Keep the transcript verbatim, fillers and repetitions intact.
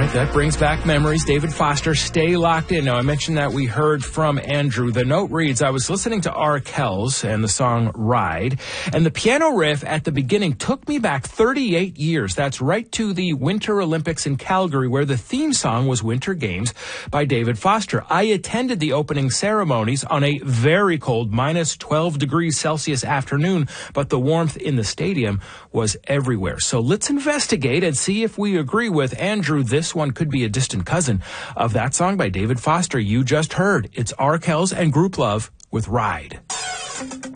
right, that brings back memories. David Foster, stay locked in. Now, I mentioned that we heard from Andrew. The note reads, I was listening to R. Kells and the song Ride, and the piano riff at the beginning took me back thirty-eight years. That's right to the Winter Olympics in Calgary, where the theme song was Winter Games by David Foster. I attended the opening ceremonies on a very cold minus twelve degrees Celsius afternoon, but the warmth in the stadium was everywhere. So let's investigate and see if we agree with Andrew. This one could be a distant cousin of that song by David Foster you just heard. It's R. Kells and Grouplove with Ride.